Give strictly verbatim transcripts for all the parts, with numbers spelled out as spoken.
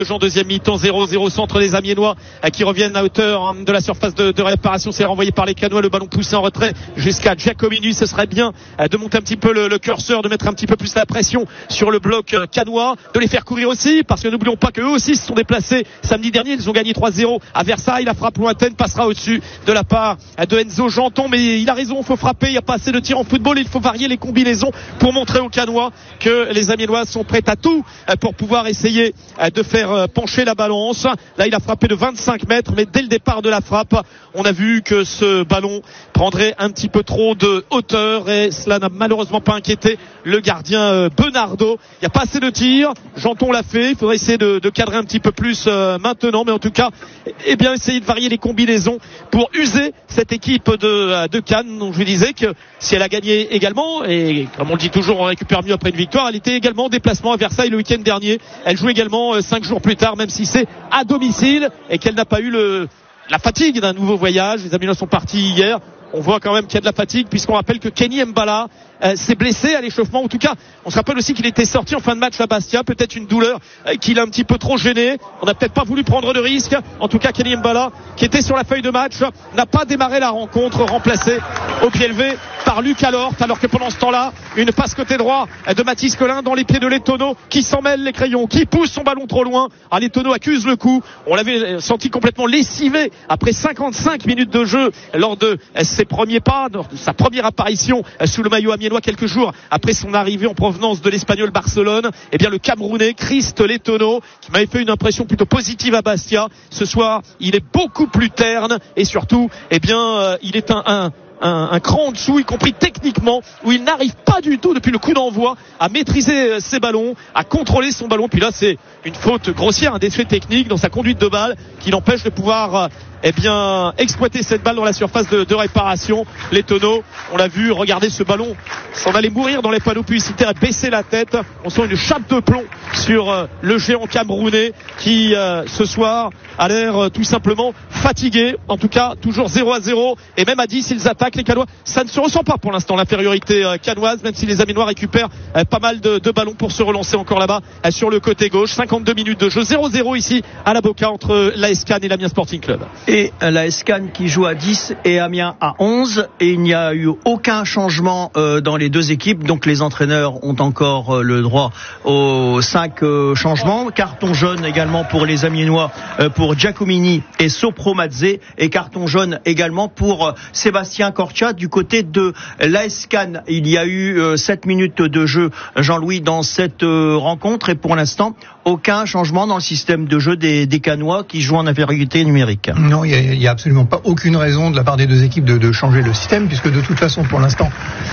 En deuxième mi-temps, zéro zéro, centre des Amiénois qui reviennent à hauteur de la surface de, de réparation. C'est renvoyé par les Cannois, le ballon poussé en retrait jusqu'à Giacomini. Ce serait bien de monter un petit peu le, le curseur, de mettre un petit peu plus la pression sur le bloc cannois, de les faire courir aussi, parce que n'oublions pas qu'eux aussi se sont déplacés samedi dernier. Ils ont gagné trois zéro à Versailles. La frappe lointaine passera au-dessus de la part de Enzo Janton, mais il a raison, il faut frapper. Il n'y a pas assez de tirs en football, il faut varier les combinaisons pour montrer aux Cannois que les Amiénois sont prêts à tout pour pouvoir essayer de faire pencher la balance. Là, il a frappé de vingt-cinq mètres, mais dès le départ de la frappe, on a vu que ce ballon prendrait un petit peu trop de hauteur et cela n'a malheureusement pas inquiété le gardien Benardo. Il n'y a pas assez de tirs. Janton l'a fait. Il faudrait essayer de, de cadrer un petit peu plus euh, maintenant, mais en tout cas, eh bien, essayer de varier les combinaisons pour user cette équipe de, de Cannes. Donc, je lui disais que si elle a gagné également, et comme on le dit toujours, on récupère mieux après une victoire, elle était également en déplacement à Versailles le week-end dernier. Elle joue également euh, cinq jours plus tard, même si c'est à domicile et qu'elle n'a pas eu le, la fatigue d'un nouveau voyage. Les Amiénois sont partis hier. On voit quand même qu'il y a de la fatigue, puisqu'on rappelle que Kenny Mbala euh, s'est blessé à l'échauffement. En tout cas, on se rappelle aussi qu'il était sorti en fin de match à Bastia. Peut-être une douleur euh, qui l'a un petit peu trop gêné. On n'a peut-être pas voulu prendre de risque. En tout cas, Kenny Mbala, qui était sur la feuille de match, n'a pas démarré la rencontre, remplacé au pied levé par Luc Alort, alors que pendant ce temps-là, une passe côté droit de Mathis Collin dans les pieds de Letono, qui s'en mêle les crayons, qui pousse son ballon trop loin. Ah, Letono accuse le coup. On l'avait senti complètement lessivé après cinquante-cinq minutes de jeu lors de ses premiers pas, de sa première apparition sous le maillot amiénois quelques jours après son arrivée en provenance de l'Espagnol Barcelone. Eh bien, le Camerounais Christ Letono, qui m'avait fait une impression plutôt positive à Bastia, ce soir, il est beaucoup plus terne et surtout, eh bien, euh, il est un, un Un, un cran en dessous, y compris techniquement, où il n'arrive pas du tout depuis le coup d'envoi à maîtriser ses ballons, à contrôler son ballon. Puis là, c'est une faute grossière, un déchet technique dans sa conduite de balle qui l'empêche de pouvoir eh bien exploiter cette balle dans la surface de, de réparation. Letono, on l'a vu, regarder ce ballon s'en allait mourir dans les panneaux publicitaires et baisser la tête. On sent une chape de plomb sur euh, le géant camerounais qui euh, ce soir a l'air euh, tout simplement fatigué. En tout cas, toujours zéro à zéro, et même à dix ils attaquent les Cannois. Ça ne se ressent pas pour l'instant, l'infériorité euh, cannoise, même si les Amiénois récupèrent euh, pas mal de, de ballons pour se relancer encore là-bas euh, sur le côté gauche. Cinquante-deux minutes de jeu, zéro zéro ici à la Boca entre l'A S Cannes et l'Amiens Sporting Club. Et l'A S Cannes qui joue à dix et Amiens à onze, et il n'y a eu aucun changement euh, dans les deux équipes, donc les entraîneurs ont encore euh, le droit aux cinq euh, changements. Carton jaune également pour les Amiénois, euh, pour Giacomini et Sopromadze, et carton jaune également pour euh, Sébastien Corchia du côté de l'A S Cannes. Il y a eu euh, sept minutes de jeu, Jean-Louis, dans cette euh, rencontre, et pour l'instant aucun changement dans le système de jeu des, des Cannois qui jouent en infériorité numérique. Non, il n'y a, a absolument pas aucune raison de la part des deux équipes de, de changer le système, puisque de toute façon, pour l'instant,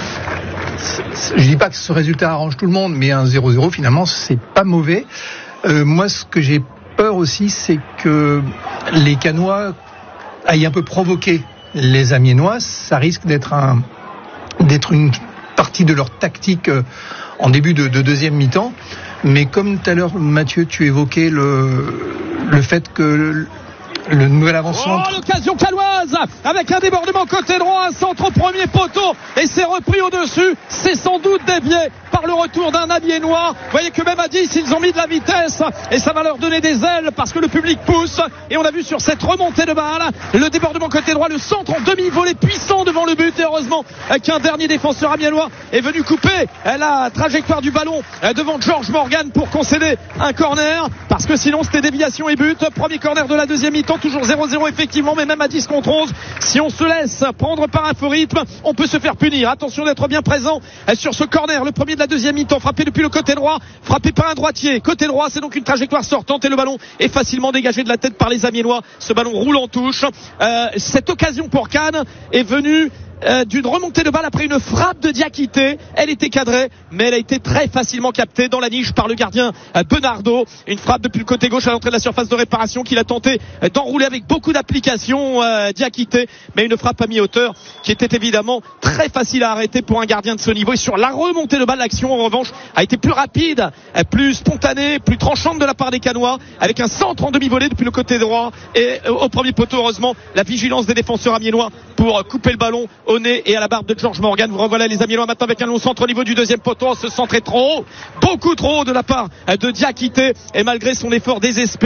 je dis pas que ce résultat arrange tout le monde, mais un zéro zéro, finalement, c'est pas mauvais. Euh, moi, ce que j'ai peur aussi, c'est que les Cannois aillent un peu provoquer les Amiénois. Ça risque d'être un, d'être une partie de leur tactique euh, en début de, de deuxième mi-temps. Mais comme tout à l'heure, Mathieu, tu évoquais le, le fait que le, le nouvel avant-centre. Oh, l'occasion cannoise avec un débordement côté droit, un centre au premier poteau, et c'est repris au-dessus. C'est sans doute dévié par le retour d'un Amiénois. Vous voyez que même à dix, ils ont mis de la vitesse et ça va leur donner des ailes parce que le public pousse. Et on a vu sur cette remontée de balle le débordement côté droit, le centre en demi-volée puissant devant le but. Et heureusement qu'un dernier défenseur amiénois est venu couper la trajectoire du ballon devant George Morgan pour concéder un corner, parce que sinon c'était déviation et but. Premier corner de la deuxième mi-temps, toujours zéro zéro effectivement, mais même à dix contre onze, si on se laisse prendre par un faux rythme, on peut se faire punir. Attention d'être bien présent sur ce corner, le premier de la deuxième mi-temps, frappé depuis le côté droit, frappé par un droitier. Côté droit, c'est donc une trajectoire sortante et le ballon est facilement dégagé de la tête par les Amiénois. Ce ballon roule en touche. Euh, cette occasion pour Cannes est venue Euh, d'une remontée de balle après une frappe de Diakité. Elle était cadrée, mais elle a été très facilement captée dans la niche par le gardien euh, Benardo. Une frappe depuis le côté gauche à l'entrée de la surface de réparation qu'il a tenté euh, d'enrouler avec beaucoup d'application, euh, Diakité, mais une frappe à mi-hauteur qui était évidemment très facile à arrêter pour un gardien de ce niveau. Et sur la remontée de balle, l'action en revanche a été plus rapide, euh, plus spontanée, plus tranchante de la part des Cannois, avec un centre en demi-volée depuis le côté droit et euh, au premier poteau. Heureusement, la vigilance des défenseurs amiénois pour euh, couper le ballon au nez et à la barbe de George Morgan. Vous revoilà les Amiénois maintenant avec un long centre au niveau du deuxième poteau. Ce centre est trop haut, beaucoup trop haut de la part de Diakité, et malgré son effort désespéré,